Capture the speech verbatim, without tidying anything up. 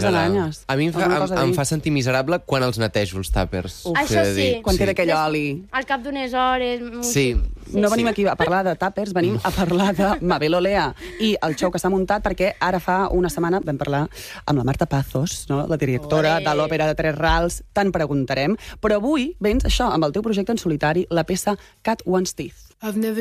aranyes. A mi em fa, Alguna em, cosa a em dir? fa sentir miserable quan els netejo, els tàpers. Uf. T'he Això de dir. sí. Quan té d'aquell oli. Al cap d'unes hores... Sí. No venim aquí a parlar de tàpers, venim a parlar de Mabel Olea i el show que s'ha muntat, perquè ara fa una setmana vam parlar amb la Marta Pazos, no? La directora Olé. de l'Òpera de Tres Rals, te'n preguntarem. Però avui vens això, amb el teu projecte en solitari, la peça Cat One's Teeth. I've never